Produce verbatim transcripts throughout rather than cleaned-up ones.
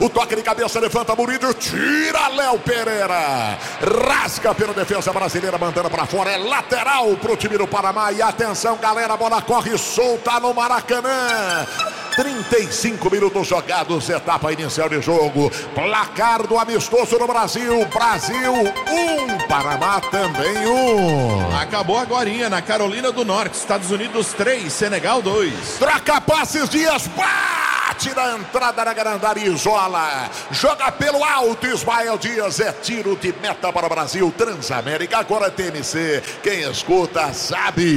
O toque de cabeça, levanta Murídio, tira Léo Pereira. Rasga pela defesa brasileira, mandando para fora. É lateral pro time do Paraná. E atenção, galera, a bola corre solta no Maracanã. trinta e cinco minutos jogados, etapa inicial de jogo. Placar do amistoso no Brasil. Brasil um, Paraná também um. Acabou agorinha na Carolina do Norte. Estados Unidos três, Senegal dois. Troca passes, Dias, bate na entrada da grande área, isola, joga pelo alto, Ismael Dias, é tiro de meta para o Brasil. Transamérica, agora T M C, quem escuta sabe.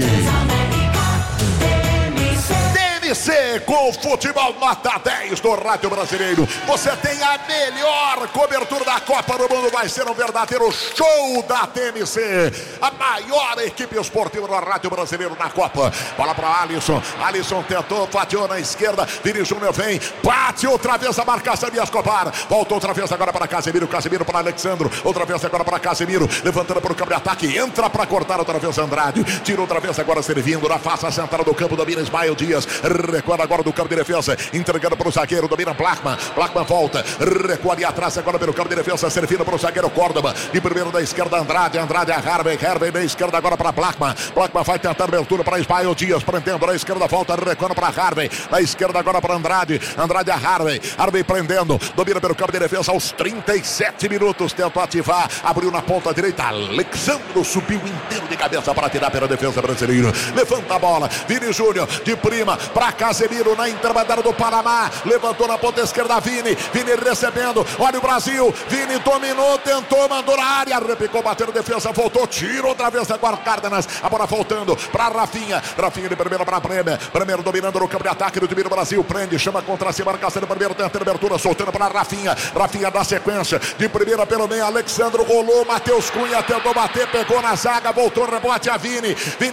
T M C com futebol nota dez do Rádio Brasileiro. Você tem a melhor cobertura da Copa do Mundo. Vai ser um verdadeiro show da T M C, a maior equipe esportiva do Rádio Brasileiro na Copa. Bola para Alisson, Alisson tentou, fatiou na esquerda, Vini Júnior vem, bate outra vez a marcação de Escobar, voltou outra vez agora para Casemiro, Casemiro para Alexandro, outra vez agora para Casemiro, levantando para o campo de ataque, entra para cortar outra vez Andrade, tira outra vez agora servindo na face central do campo, domina Ismael Dias, recua agora do campo de defesa, entregando para o zagueiro, domina Blackman, Blackman volta, recua ali atrás agora pelo campo de defesa, servindo para o zagueiro Córdoba, de primeiro da esquerda Andrade, Andrade a Harvey, Harvey da esquerda agora para Blackman, Blackman vai tentar abertura para Ismael Dias, prendendo na esquerda, volta, recuando para Harvey, na esquerda agora para Andrade, Andrade a Harvey, Harvey prendendo, domina pelo campo de defesa aos trinta e sete minutos, tentou ativar, abriu na ponta direita, Alexandro subiu inteiro de cabeça para tirar pela defesa brasileira, levanta a bola, Vini Júnior de prima para Casemiro na intermediária do Paraná, levantou na ponta esquerda Vini, Vini recebendo, olha o Brasil, Vini dominou, tentou, mandou na área, repicou, bateu na defesa, voltou, tiro outra vez agora Cárdenas, a bola voltando para Rafinha, Rafinha de primeira para Bremer, Bremer dominando no campo de ataque do time do Brasil, prende, chama contra si, marcação de primeiro, tenta abertura, soltando para Rafinha, Rafinha dá sequência, de primeira pelo meio, Alexandro rolou, Matheus Cunha tentou bater, pegou na zaga, voltou, rebote a Vini, Vini